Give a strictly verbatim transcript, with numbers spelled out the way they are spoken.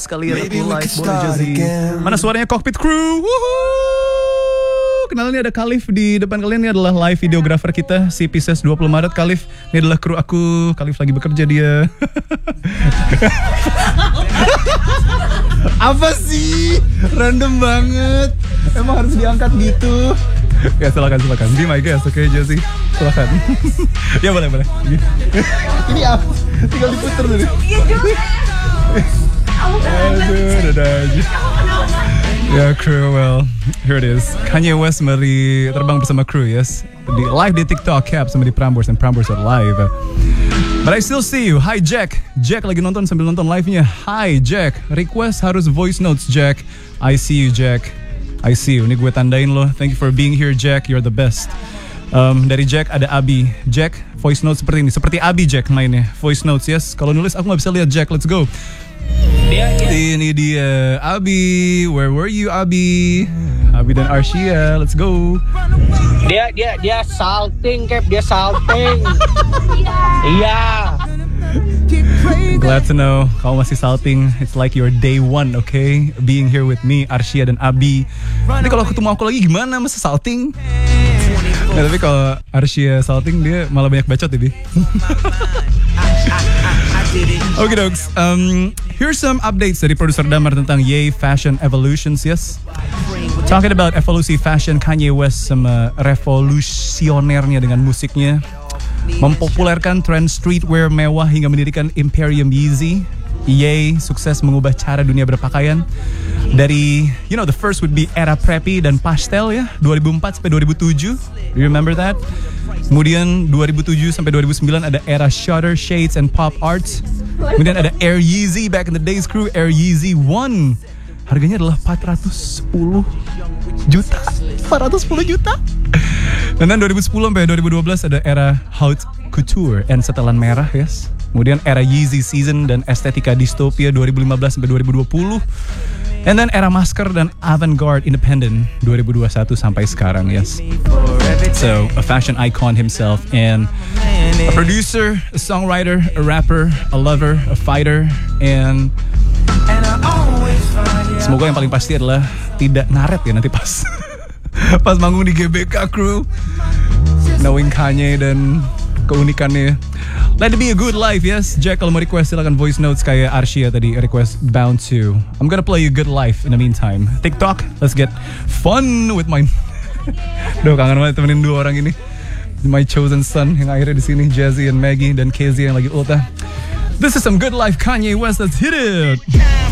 sekalian aku live boleh Jazzy. Mana suaranya Cockpit Crew? Woohoo! Kenalin, ini ada Khalif di depan kalian. Ini adalah live videographer kita si Pisces dua puluh Maret. Khalif, ini adalah kru aku. Khalif lagi bekerja dia. Apa sih? Random banget. Emang harus diangkat gitu. Ya silakan silakan. Be my guest, oke okay, Jazzy. Silakan. Ya boleh boleh. Ini apa? Tinggal diputer dulu. Iya juga. Aduh, dadah aja. Ya crew, well, here it is. Kanye West mari terbang bersama crew, yes. Di live di TikTok, Cap sama di Prambors, dan Prambors are live. But I still see you. Hi Jack. Jack lagi nonton sambil nonton live-nya. Hi Jack. Request harus voice notes Jack. I see you Jack. I see you. Ini gue tandain lo. Thank you for being here Jack. You're the best. Um, dari Jack ada Abi. Jack, voice notes seperti ini. Seperti Abi Jack mainnya. Voice notes, yes. Kalau nulis aku gak bisa lihat Jack. Let's go. Dia, dia. Ini dia Abi. Where were you Abi? Abi dan Arshia. Let's go. Dia dia dia salting Cap. Dia salting. Iya. Glad to know kamu masih salting. It's like your day one, okay? Being here with me, Arshia dan Abi. Nanti kalau ketemu aku lagi gimana? Masa salting? Nah, tapi kalau Arshia salting dia malah banyak bacot ya, Bi. Okay dogs, um, here's some updates dari produser Damar tentang Ye Fashion Evolutions, yes. Talking about evolusi fashion, Kanye West sama revolusionernya dengan musiknya, mempopulerkan tren streetwear mewah hingga mendirikan Imperium Yeezy. Ye sukses mengubah cara dunia berpakaian dari, you know, the first would be era preppy dan pastel ya, dua ribu empat sampai dua ribu tujuh. Do you remember that? Kemudian dua ribu tujuh sampai dua ribu sembilan ada era shutter shades and pop arts. Kemudian ada Air Yeezy back in the days crew, Air Yeezy One. Harganya adalah empat ratus sepuluh juta. empat ratus sepuluh juta. Dan then dua ribu sepuluh sampai dua ribu dua belas ada era haute couture and setelan merah, yes. Kemudian era Yeezy season dan estetika dystopia dua ribu lima belas sampai dua ribu dua puluh. And then era masker dan avant-garde independent dua ribu dua puluh satu sampai sekarang, yes. So, a fashion icon himself and a producer, a songwriter, a rapper, a lover, a fighter, and semoga yang paling pasti adalah tidak ngaret ya nanti pas pas manggung di G B K crew. Knowing Kanye dan keunikannya. Let it be a good life, yes. Jack, kalau mau request silakan voice notes kayak Arshia tadi request Bound to. I'm gonna play you good life in the meantime. TikTok, let's get fun with my. Duh, kangen banget temenin dua orang ini. My chosen son yang akhirnya di sini, Jazzy and Maggie dan Kezia yang lagi ulta. This is some good life Kanye West. Let's hit it.